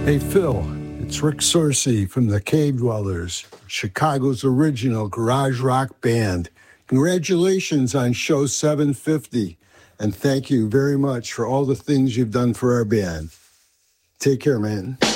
Hey, Phil, it's Rick Sorsey from the Cave Dwellers, Chicago's original garage rock band. Congratulations on show 750, and thank you very much for all the things you've done for our band. Take care, man.